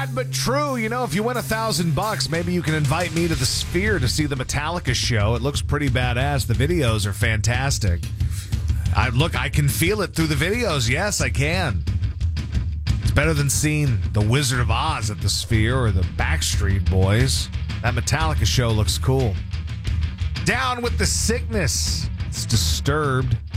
Sad but true. You know, if you win $1,000, maybe you can invite me to the Sphere to see the Metallica show. It looks pretty badass. The videos are fantastic. I can feel it through the videos. Yes, I can. It's better than seeing The Wizard of Oz at the Sphere or the Backstreet Boys. That Metallica show looks cool. Down with the Sickness. It's Disturbed.